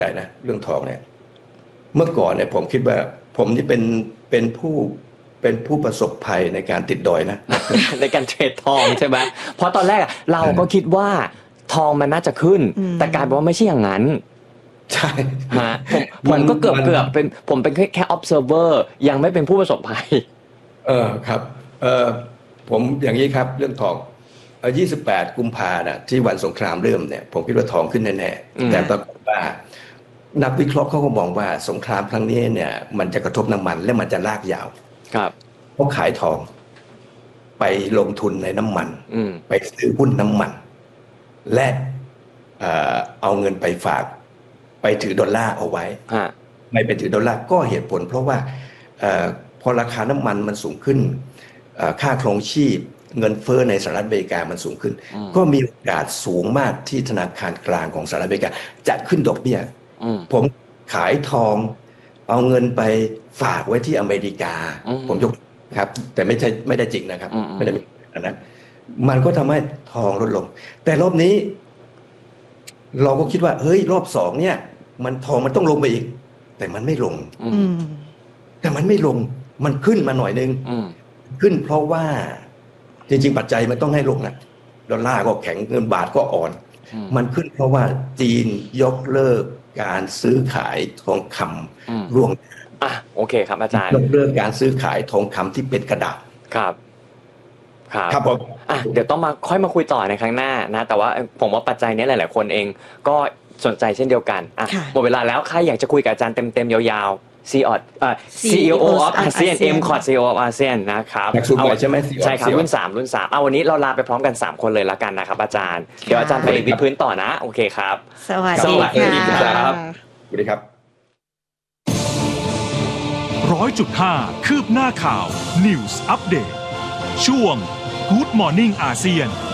ใจนะเรื่องทองเนี่ยเมื่อก่อนเนี่ยผมคิดว่าผมนี่เป็นผู้ประสบภัยในการติดดอยนะในการเทรดทองใช่ไหมเพราะตอนแรกเราก็คิดว่าทองมันน่าจะขึ้นแต่กลายเป็นว่าไม่ใช่อย่างนั้นใช่ฮะผมก็เกือบเป็นผมเป็นแค่ observer ยังไม่เป็นผู้ประสบภัยครับผมอย่างนี้ครับเรื่องทอง28 กุมภาพันธ์ที่วันสงครามเริ่มเนี่ยผมคิดว่าทองขึ้นแน่ๆแต่ปรากฏว่านักวิเคราะห์เขาก็มองว่าสงครามครั้งนี้เนี่ยมันจะกระทบน้ำมันและมันจะลากยาวครับเขาขายทองไปลงทุนในน้ำมันไปซื้อหุ้นน้ำมันและเอาเงินไปฝากไปถือดอลลาร์เอาไว้ไม่ไปถือดอลลาร์ก็เหตุผลเพราะว่าพอราคาน้ำมันมันสูงขึ้นค่าครองชีพเงินเฟ้อในสหรัฐอเมริกามันสูงขึ้นก็มีโอกาสสูงมากที่ธนาคารกลางของสหรัฐอเมริกาจะขึ้นดอกเบี้ยผมขายทองเอาเงินไปฝากไว้ที่อเมริกาผมยกครับแต่ไม่ได้จริงนะครับไม่ได้นะมันก็ทำให้ทองลดลงแต่รอบนี้เราก็คิดว่าเฮ้ยรอบ2เนี่ยมันทองมันต้องลงไปอีกแต่มันไม่ลงมันขึ้นมาหน่อยนึงขึ้นเพราะว่าจริงๆปัจจัยมันต้องให้ลงนะดอลลาร์ก็แข็งเงินบาทก็อ่อนมันขึ้นเพราะว่าจีนยกเลิกการซื้อขายทองคำร่วงโอเคครับอาจารย์ยกเลิกการซื้อขายทองคำที่เป็นกระดาษครับผมเดี๋ยวต้องค่อยมาคุยต่อในครั้งหน้านะแต่ว่าผมว่าปัจจัยนี้หลายๆคนเองก็สนใจเช่นเดียวกันหมดเวลาแล้วใครอยากจะคุยกับอาจารย์เต็มๆยาวๆCEO of ASEAN MCOT CEO of ASEAN นะครับใช่ไหมใช่ครับรุ่น3วันนี้เราลาไปพร้อมกัน3คนเลยละกันนะครับอาจารย์เดี๋ยวอาจารย์ไปวิดพื้นต่อนะโอเคครับสวัสดีครับสวัสดีครับ 100.5 คืบหน้าข่าว News Update ช่วง Good Morning ASEAN